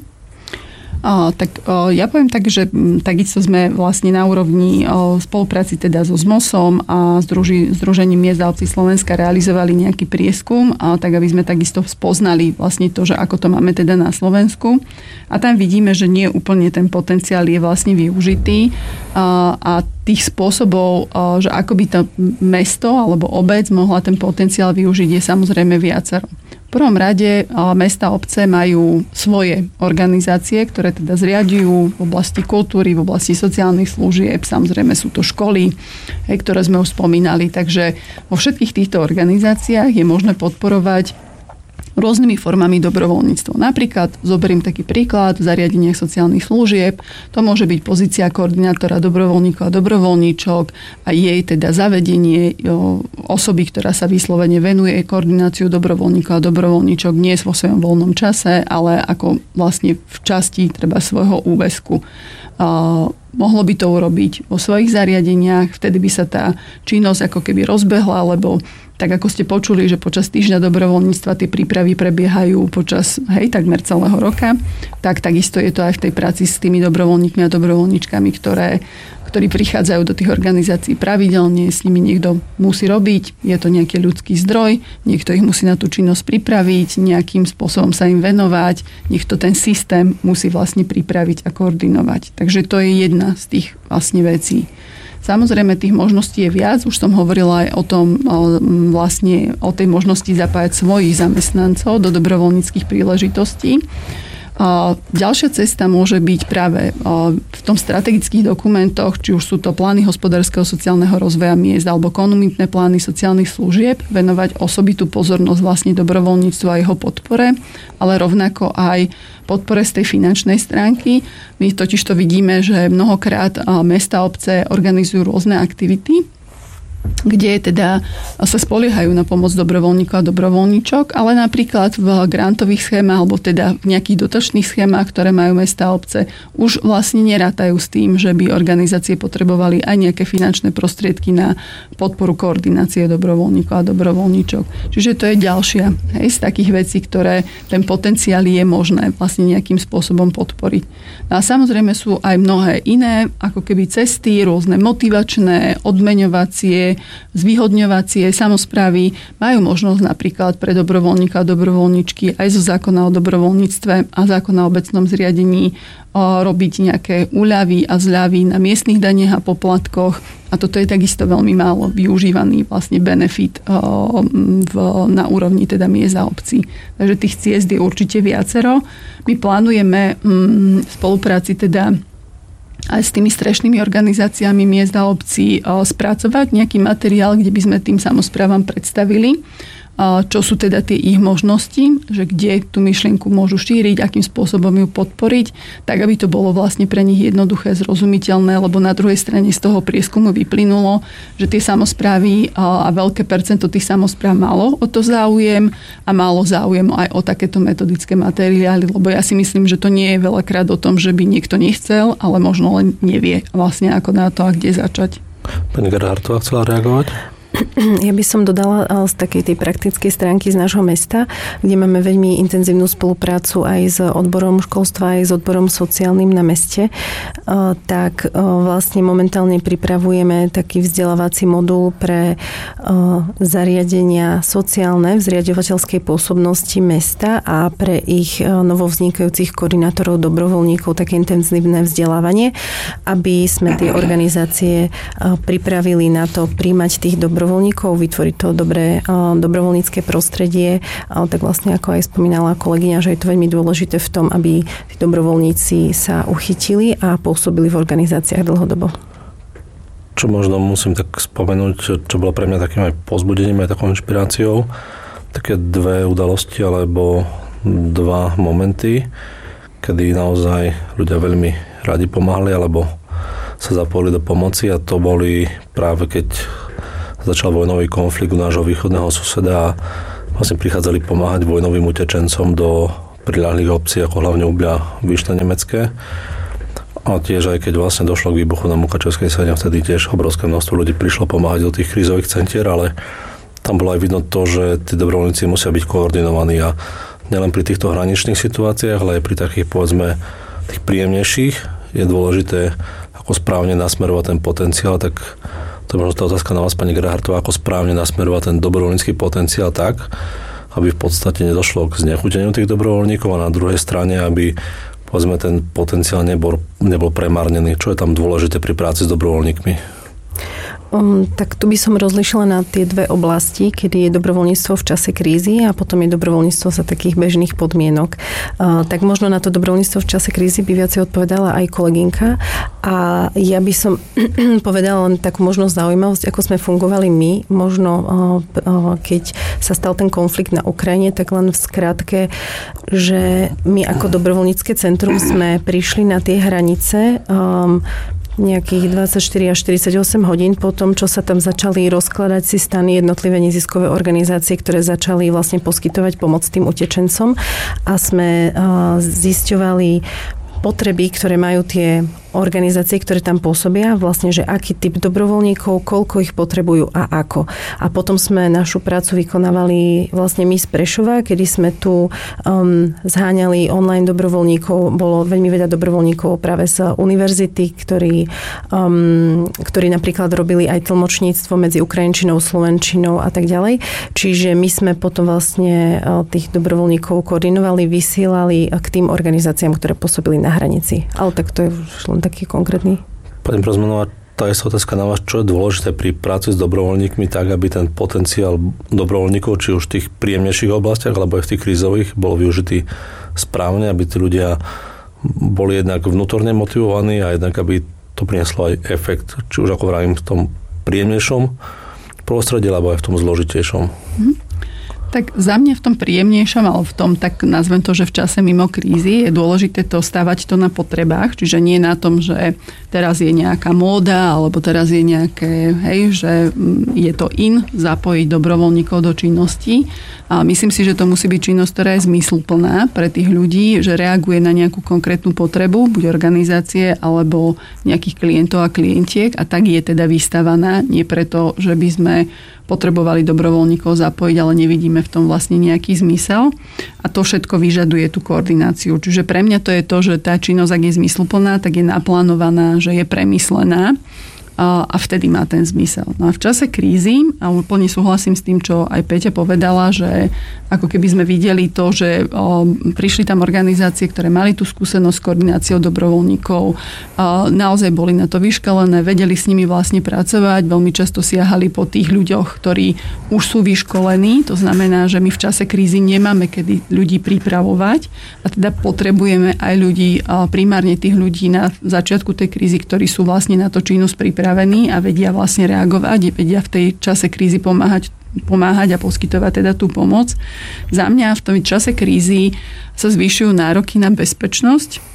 Ja poviem tak, že takisto sme vlastne na úrovni spolupráci teda so ZMOSom a Združením miest a obcí Slovenska realizovali nejaký prieskum, tak aby sme takisto spoznali vlastne to, že ako to máme teda na Slovensku. A tam vidíme, že nie úplne ten potenciál je vlastne využitý a tých spôsobov, že ako by to mesto alebo obec mohla ten potenciál využiť, je samozrejme viacero. V prvom rade mesta a obce majú svoje organizácie, ktoré teda zriaďujú v oblasti kultúry, v oblasti sociálnych služieb, samozrejme sú to školy, ktoré sme už spomínali, takže vo všetkých týchto organizáciách je možné podporovať rôznymi formami dobrovoľníctva. Napríklad, zoberiem taký príklad, v zariadeniach sociálnych služieb, to môže byť pozícia koordinátora dobrovoľníkov a dobrovoľníčok a jej teda zavedenie osoby, ktorá sa vyslovene venuje koordináciu dobrovoľníkov a dobrovoľníčok nie vo svojom voľnom čase, ale ako vlastne v časti treba svojho úväzku. Mohlo by to urobiť vo svojich zariadeniach, vtedy by sa tá činnosť ako keby rozbehla, lebo tak ako ste počuli, že počas týždňa dobrovoľníctva tie prípravy prebiehajú počas takmer celého roka, tak takisto je to aj v tej práci s tými dobrovoľníkmi a dobrovoľníčkami, ktorí prichádzajú do tých organizácií pravidelne, s nimi niekto musí robiť, je to nejaký ľudský zdroj, niekto ich musí na tú činnosť pripraviť, nejakým spôsobom sa im venovať, niekto ten systém musí vlastne pripraviť a koordinovať. Takže to je jedna z tých vlastne vecí. Samozrejme, tých možností je viac. Už som hovorila aj o tom, vlastne o tej možnosti zapájať svojich zamestnancov do dobrovoľníckych príležitostí. Ďalšia cesta môže byť práve v tom strategických dokumentoch, či už sú to plány hospodárskeho sociálneho rozvoja miest alebo komunitné plány sociálnych služieb, venovať osobitú pozornosť vlastne dobrovoľníctvu a jeho podpore, ale rovnako aj podpore z tej finančnej stránky. My totiž to vidíme, že mnohokrát mesta a obce organizujú rôzne aktivity, kde teda sa spoliehajú na pomoc dobrovoľníkov a dobrovoľníčok, ale napríklad v grantových schémach alebo teda v nejakých dotačných schémach, ktoré majú mestá a obce, už vlastne nerátajú s tým, že by organizácie potrebovali aj nejaké finančné prostriedky na podporu koordinácie dobrovoľníkov a dobrovoľníčok. Čiže to je ďalšia z takých vecí, ktoré ten potenciál je možné vlastne nejakým spôsobom podporiť. A samozrejme sú aj mnohé iné, ako keby cesty, rôzne motivačné, odmeňovacie, zvýhodňovacie samosprávy majú možnosť napríklad pre dobrovoľníka a dobrovoľníčky aj zo zákona o dobrovoľníctve a zákona o obecnom zriadení robiť nejaké úľavy a zľavy na miestnych daniach a poplatkoch. A toto je takisto veľmi málo využívaný vlastne benefit na úrovni teda miest a obcí. Takže tých ciest je určite viacero. My plánujeme v spolupráci teda aj s tými strešnými organizáciami miest a obcí spracovať nejaký materiál, kde by sme tým samosprávam predstavili čo sú teda tie ich možnosti, že kde tú myšlienku môžu šíriť, akým spôsobom ju podporiť, tak aby to bolo vlastne pre nich jednoduché, zrozumiteľné, lebo na druhej strane z toho prieskumu vyplynulo, že tie samosprávy a veľké percento tých samospráv malo o to záujem a málo záujem aj o takéto metodické materiály, lebo ja si myslím, že to nie je veľakrát o tom, že by niekto nechcel, ale možno len nevie vlastne ako na to a kde začať. Pani Gerhartová chcela reagovať? Ja by som dodala z takej tej praktickej stránky z nášho mesta, kde máme veľmi intenzívnu spoluprácu aj s odborom školstva, aj s odborom sociálnym na meste, tak vlastne momentálne pripravujeme taký vzdelávací modul pre zariadenia sociálne v zriaďovateľskej pôsobnosti mesta a pre ich novovznikajúcich koordinátorov, dobrovoľníkov také intenzívne vzdelávanie, aby sme tie organizácie pripravili na to príjmať tých dobrovoľníkov, vytvoriť to dobré dobrovoľnícke prostredie, tak vlastne ako aj spomínala kolegyňa, že je to veľmi dôležité v tom, aby tí dobrovoľníci sa uchytili a pôsobili v organizáciách dlhodobo. Čo možno musím tak spomenúť, čo bolo pre mňa takým aj povzbudením, aj takou inšpiráciou, také dve udalosti alebo dva momenty, kedy naozaj ľudia veľmi radi pomáhali alebo sa zapojili do pomoci, a to boli práve keď začal vojnový konflikt u nášho východného suseda a vlastne prichádzali pomáhať vojnovým utečencom do priľahlých obcí, ako hlavne Ubľa, Vyšné Nemecké. A tiež aj keď vlastne došlo k výbuchu na Mukačevskej 7, vtedy tiež obrovské množstvo ľudí prišlo pomáhať do tých krízových centier, ale tam bolo aj vidno to, že tí dobrovoľníci musia byť koordinovaní, a nielen pri týchto hraničných situáciách, ale aj pri takých, povedzme, tých príjemnejších je dôležité ako správne nasmerovať ten potenciál. Tak to je možno tá otázka na vás, pani Gerhartová, ako správne nasmerovať ten dobrovoľnícky potenciál tak, aby v podstate nedošlo k znechuteniu tých dobrovoľníkov, a na druhej strane, aby povedzme ten potenciál nebol premárnený. Čo je tam dôležité pri práci s dobrovoľníkmi? Tak tu by som rozlišila na tie dve oblasti, kedy je dobrovoľníctvo v čase krízy a potom je dobrovoľníctvo za takých bežných podmienok. Tak možno na to dobrovoľníctvo v čase krízy by viacej odpovedala aj kolegynka. A ja by som povedala len takú možnosť zaujímavosť, ako sme fungovali my. Možno keď sa stal ten konflikt na Ukrajine, tak len v skratke, že my ako dobrovoľnícke centrum sme prišli na tie hranice nejakých 24 až 48 hodín po tom, čo sa tam začali rozkladať si stany jednotlivé neziskové organizácie, ktoré začali vlastne poskytovať pomoc tým utečencom, a sme zisťovali potreby, ktoré majú tie organizácie, ktoré tam pôsobia, vlastne, že aký typ dobrovoľníkov, koľko ich potrebujú a ako. A potom sme našu prácu vykonávali vlastne my z Prešova, kedy sme tu zháňali online dobrovoľníkov. Bolo veľmi veľa dobrovoľníkov práve z univerzity, ktorí napríklad robili aj tlmočníctvo medzi ukrajinčinou, slovenčinou a tak ďalej. Čiže my sme potom vlastne tých dobrovoľníkov koordinovali, vysielali k tým organizáciám, ktoré pôsobili na hranici. Ale tak to je len taký konkrétny. Pani Brozmanová, tá je otázka na vás, čo je dôležité pri práci s dobrovoľníkmi tak, aby ten potenciál dobrovoľníkov, či už v tých príjemnejších oblastiach, alebo aj v tých krízových, bol využitý správne, aby tí ľudia boli jednak vnútorne motivovaní a jednak aby to prinieslo aj efekt, či už ako vravím v tom príjemnejšom prostredí, alebo aj v tom zložitejšom. Tak za mňa v tom príjemnejšom, ale v tom, tak nazvem to, že v čase mimo krízy je dôležité to stavať to na potrebách, čiže nie na tom, že teraz je nejaká móda, alebo teraz je nejaké, že je to zapojiť dobrovoľníkov do činností. A myslím si, že to musí byť činnosť, ktorá je zmysluplná pre tých ľudí, že reaguje na nejakú konkrétnu potrebu, buď organizácie, alebo nejakých klientov a klientiek, a tak je teda vystavaná, nie preto, že by sme potrebovali dobrovoľníkov zapojiť, ale nevidíme v tom vlastne nejaký zmysel. A to všetko vyžaduje tú koordináciu. Čiže pre mňa to je to, že tá činnosť, ak je zmysluplná, tak je naplánovaná, že je premyslená, a vtedy má ten zmysel. No a v čase krízy, a úplne súhlasím s tým, čo aj Peťa povedala, že ako keby sme videli to, že prišli tam organizácie, ktoré mali tú skúsenosť s koordináciou dobrovoľníkov, naozaj boli na to vyškolené, vedeli s nimi vlastne pracovať, veľmi často siahali po tých ľuďoch, ktorí už sú vyškolení, to znamená, že my v čase krízy nemáme kedy ľudí pripravovať, a teda potrebujeme aj ľudí, primárne tých ľudí na začiatku tej krízy, ktorí sú vlastne na to činnosť pripravení a vedia vlastne reagovať, vedia v tej čase krízy pomáhať pomáhať a poskytovať teda tú pomoc. Za mňa v tom čase krízy sa zvyšujú nároky na bezpečnosť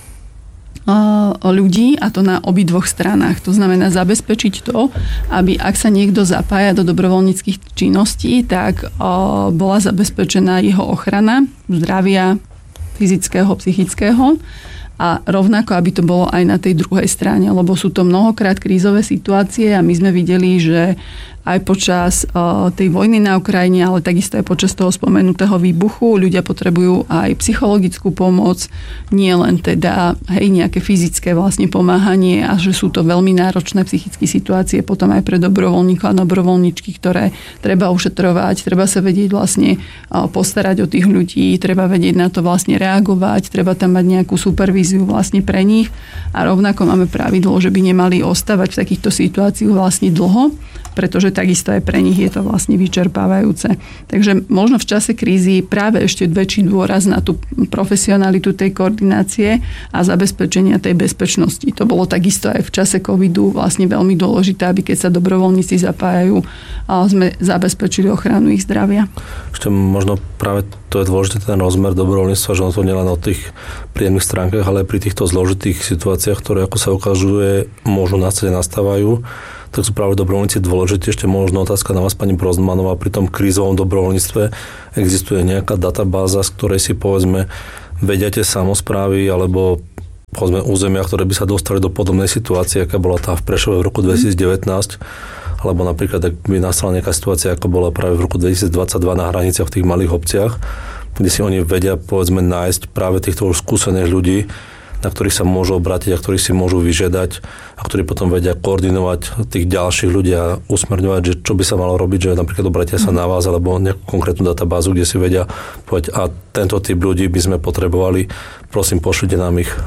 ľudí, a to na obidvoch stranách. To znamená zabezpečiť to, aby ak sa niekto zapája do dobrovoľníckych činností, tak bola zabezpečená jeho ochrana zdravia fyzického, psychického, a rovnako, aby to bolo aj na tej druhej strane, lebo sú to mnohokrát krízové situácie a my sme videli, že aj počas tej vojny na Ukrajine, ale takisto aj počas toho spomenutého výbuchu ľudia potrebujú aj psychologickú pomoc, nie len teda nejaké fyzické vlastne pomáhanie, a že sú to veľmi náročné psychické situácie potom aj pre dobrovoľníkov a dobrovoľníčky, ktoré treba ušetrovať, treba sa vedieť vlastne postarať o tých ľudí, treba vedieť na to vlastne reagovať, treba tam mať nejakú supervíziu vlastne pre nich, a rovnako máme pravidlo, že by nemali ostávať v takýchto situáciách vlastne dlho, pretože takisto aj pre nich je to vlastne vyčerpávajúce. Takže možno v čase krízy práve ešte väčší dôraz na tú profesionalitu tej koordinácie a zabezpečenia tej bezpečnosti. To bolo takisto aj v čase covidu vlastne veľmi dôležité, aby keď sa dobrovoľníci zapájajú, sme zabezpečili ochranu ich zdravia. Ešte možno práve to je dôležité, ten rozmer dobrovoľníctva, že on to nielen o tých príjemných stránkach, ale aj pri týchto zložitých situáciách, ktoré, ako sa ukazuje, môžu nastať a nastávajú, tak sú práve dobrovoľníci dôležití. Ešte možno otázka na vás, pani Brozmanová, pri tom krízovom dobrovoľníctve existuje nejaká databáza, z ktorej si povedzme vedia tie samosprávy alebo povedzme územia, ktoré by sa dostali do podobnej situácie, aká bola tá v Prešove v roku 2019, alebo napríklad ak by nastala nejaká situácia, ako bola práve v roku 2022 na hraniciach v tých malých obciach, kde si oni vedia povedzme nájsť práve týchto už skúsených ľudí, na ktorých sa môžu obrátiť a ktorých si môžu vyžiadať a ktorí potom vedia koordinovať tých ďalších ľudí a usmerňovať, že čo by sa malo robiť, že napríklad obratia sa na vás alebo nejakú konkrétnu databázu, kde si vedia povedať, a tento typ ľudí by sme potrebovali, prosím, pošlite nám ich.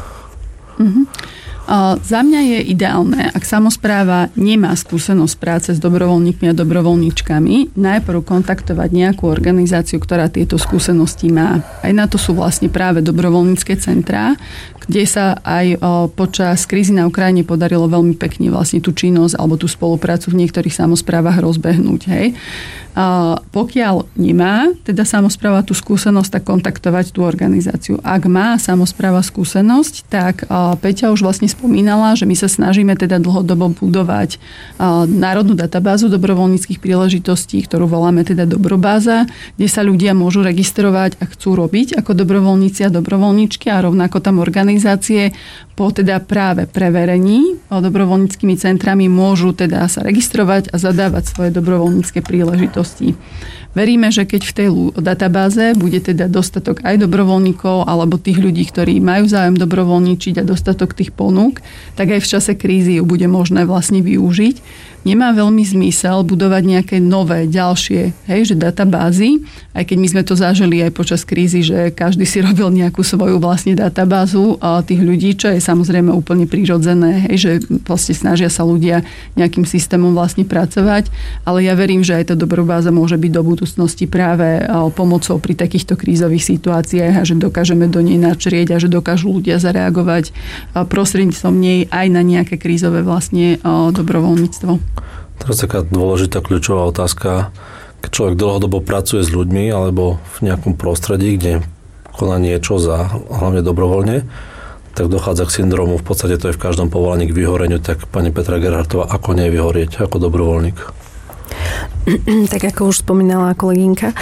Za mňa je ideálne, ak samospráva nemá skúsenosť práce s dobrovoľníkmi a dobrovoľníčkami, najprv kontaktovať nejakú organizáciu, ktorá tieto skúsenosti má. Aj na to sú vlastne práve dobrovoľnícke centrá, kde sa aj počas krízy na Ukrajine podarilo veľmi pekne vlastne tú činnosť alebo tú spoluprácu v niektorých samosprávach rozbehnúť. Hej. Pokiaľ nemá teda samospráva tú skúsenosť, tak kontaktovať tú organizáciu. Ak má samospráva skúsenosť, tak Peťa už vlastne spomínala, že my sa snažíme teda dlhodobo budovať národnú databázu dobrovoľníckych príležitostí, ktorú voláme teda Dobrobáza, kde sa ľudia môžu registrovať a chcú robiť ako dobrovoľníci a dobrovoľníčky, a rovnako tam organizácie po teda práve preverení dobrovoľníckymi centrami môžu teda sa registrovať a zadávať svoje dobrovoľnícke príležitosti. Veríme, že keď v tej databáze bude teda dostatok aj dobrovoľníkov alebo tých ľudí, ktorí majú záujem dobrovoľníčiť, a dostatok tých ponúk, tak aj v čase krízy ju bude možné vlastne využiť. Nemá veľmi zmysel budovať nejaké nové, ďalšie, že databázy, aj keď my sme to zažili aj počas krízy, že každý si robil nejakú svoju vlastne databázu tých ľudí, čo je samozrejme úplne prirodzené, že vlastne snažia sa ľudia nejakým systémom vlastne pracovať, ale ja verím, že aj tá dobrobáza môže byť do budúcnosti práve pomocou pri takýchto krízových situáciách a že dokážeme do nej načrieť a že dokážu ľudia zareagovať prostredníctvom nej aj na nejaké krízové vlastne dobrovoľníctvo. Teraz taká dôležitá kľúčová otázka. Keď človek dlhodobo pracuje s ľuďmi alebo v nejakom prostredí, kde koná niečo za hlavne dobrovoľne, tak dochádza k syndromu, v podstate to je v každom povolaní k vyhoreniu. Tak pani Petra Gerhartová, ako nevyhorieť ako dobrovoľník? Tak ako už spomínala kolegynka,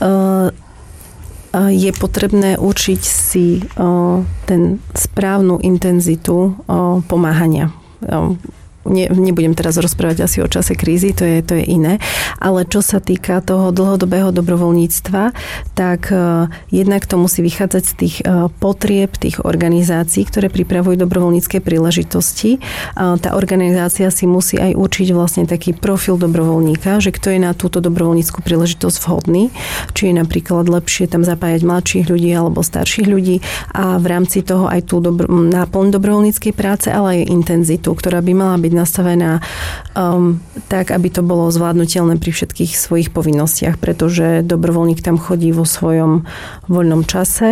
je potrebné učiť si ten správnu intenzitu pomáhania. Nebudem teraz rozprávať asi o čase krízy, to je iné, ale čo sa týka toho dlhodobého dobrovoľníctva, tak jednak to musí vychádzať z tých potrieb tých organizácií, ktoré pripravujú dobrovoľnícke príležitosti. Tá organizácia si musí aj určiť vlastne taký profil dobrovoľníka, že kto je na túto dobrovoľnícku príležitosť vhodný, či je napríklad lepšie tam zapájať mladších ľudí alebo starších ľudí, a v rámci toho aj tú náplň dobrovoľníckej práce, ale aj intenzitu, ktorá by mala byť nastavená tak, aby to bolo zvládnutelné pri všetkých svojich povinnostiach, pretože dobrovoľník tam chodí vo svojom voľnom čase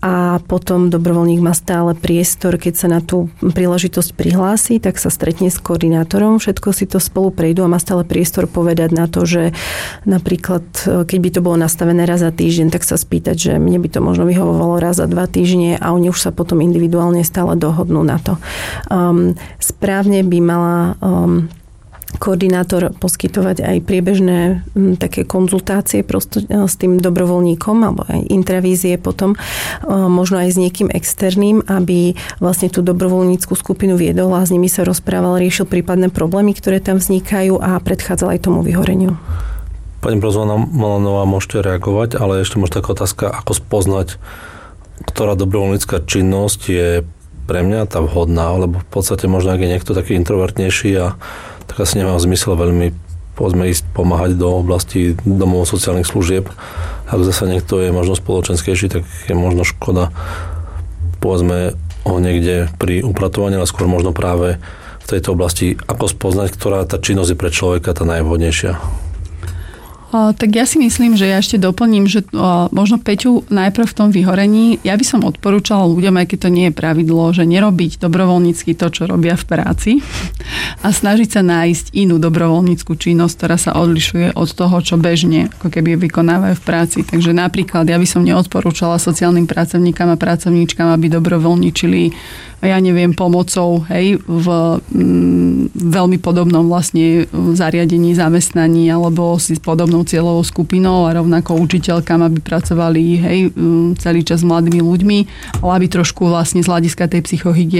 a potom dobrovoľník má stále priestor, keď sa na tú príležitosť prihlási, tak sa stretne s koordinátorom, všetko si to spolu prejdú a má stále priestor povedať na to, že napríklad, keď by to bolo nastavené raz za týždeň, tak sa spýtať, že mne by to možno vyhovovalo raz za 2 týždne a oni už sa potom individuálne stále dohodnú na to. Správne by mala koordinátor poskytovať aj priebežné také konzultácie prosto s tým dobrovoľníkom alebo aj intravízie potom, možno aj s niekým externým, aby vlastne tú dobrovoľníckú skupinu viedol a s nimi sa rozprával, riešil prípadné problémy, ktoré tam vznikajú a predchádzal aj tomu vyhoreniu. Pani profesorka Malanová, môžete reagovať, ale ešte možno taká otázka, ako spoznať, ktorá dobrovoľnícka činnosť je pre mňa tá vhodná, lebo v podstate možno, ak je niekto taký introvertnejší a tak asi nemá zmysel veľmi povedzme ísť pomáhať do oblasti domov sociálnych služieb. Ak zase niekto je možno spoločenskejší, tak je možno škoda povedzme ho niekde pri upratovaní, ale skôr možno práve v tejto oblasti, ako spoznať, ktorá tá činnosť je pre človeka tá najvhodnejšia. Tak ja si myslím, že ja ešte doplním, že možno Peťu najprv v tom vyhorení, ja by som odporúčala ľuďom, aj keď to nie je pravidlo, že nerobiť dobrovoľnícky to, čo robia v práci a snažiť sa nájsť inú dobrovoľníckú činnosť, ktorá sa odlišuje od toho, čo bežne ako keby vykonávajú v práci. Takže napríklad ja by som neodporúčala sociálnym pracovníkam a pracovníčkam, aby dobrovoľničili, ja neviem, pomocou, v veľmi podobnom vlastne zariadení, zamestnaní alebo si podobnou cieľovou skupinou a rovnako učiteľkám, aby pracovali celý čas s mladými ľuďmi, ale aby trošku vlastne z hľadiska tej psychohygieny